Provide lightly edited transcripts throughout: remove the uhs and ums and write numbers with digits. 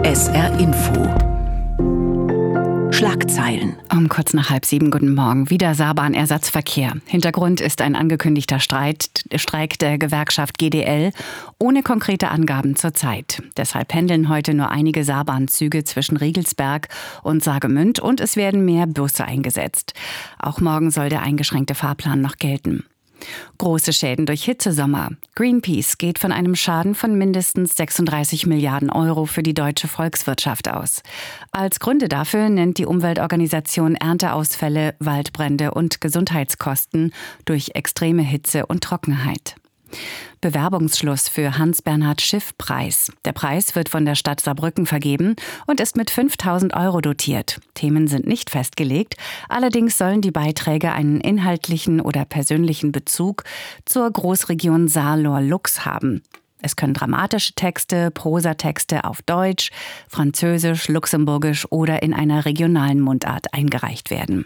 SR Info. Schlagzeilen. Um kurz nach 6:30, guten Morgen. Wieder Saarbahnersatzverkehr. Hintergrund ist ein angekündigter Streik der Gewerkschaft GDL ohne konkrete Angaben zur Zeit. Deshalb pendeln heute nur einige Saarbahnzüge zwischen Riegelsberg und Saargemünd und es werden mehr Busse eingesetzt. Auch morgen soll der eingeschränkte Fahrplan noch gelten. Große Schäden durch Hitzesommer. Greenpeace geht von einem Schaden von mindestens 36 Milliarden Euro für die deutsche Volkswirtschaft aus. Als Gründe dafür nennt die Umweltorganisation Ernteausfälle, Waldbrände und Gesundheitskosten durch extreme Hitze und Trockenheit. Bewerbungsschluss für Hans-Bernhard-Schiff-Preis. Der Preis wird von der Stadt Saarbrücken vergeben und ist mit 5.000 Euro dotiert. Themen sind nicht festgelegt, allerdings sollen die Beiträge einen inhaltlichen oder persönlichen Bezug zur Großregion Saarlor-Lux haben. Es können dramatische Texte, Prosatexte auf Deutsch, Französisch, Luxemburgisch oder in einer regionalen Mundart eingereicht werden.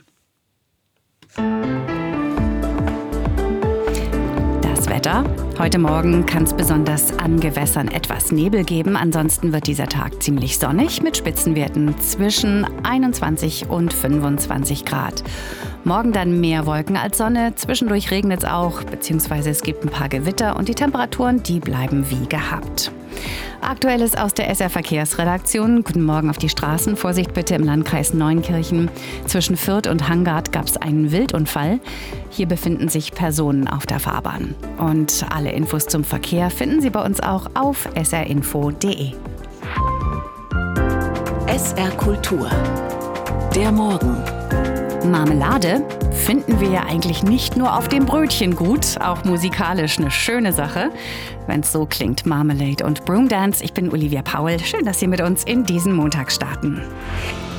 Wetter. Heute Morgen kann es besonders an Gewässern etwas Nebel geben. Ansonsten wird dieser Tag ziemlich sonnig mit Spitzenwerten zwischen 21 und 25 Grad. Morgen dann mehr Wolken als Sonne. Zwischendurch regnet es auch, beziehungsweise es gibt ein paar Gewitter und die Temperaturen, die bleiben wie gehabt. Aktuelles aus der SR Verkehrsredaktion. Guten Morgen auf die Straßen. Vorsicht bitte im Landkreis Neunkirchen. Zwischen Fürth und Hangard gab es einen Wildunfall. Hier befinden sich Personen auf der Fahrbahn. Und alle Infos zum Verkehr finden Sie bei uns auch auf srinfo.de. SR Kultur. Der Morgen. Marmelade finden wir ja eigentlich nicht nur auf dem Brötchen gut, auch musikalisch eine schöne Sache, wenn es so klingt. Marmalade und Broom Dance. Ich bin Olivia Paul. Schön, dass Sie mit uns in diesen Montag starten.